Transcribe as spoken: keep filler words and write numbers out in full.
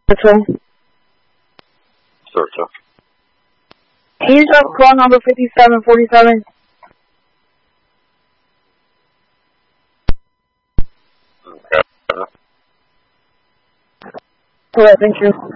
This way. Sort of. Can you stop call number fifty-seven forty-seven? Okay. Alright, thank you.